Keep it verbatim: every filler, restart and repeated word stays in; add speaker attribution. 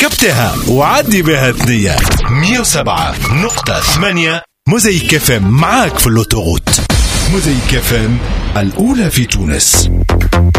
Speaker 1: جبتها وعدي بها ثنية. مية وسبعة نقطة ثمانية موزايك اف ام معاك في اللوتوغوت. موزايك اف ام الأولى في تونس.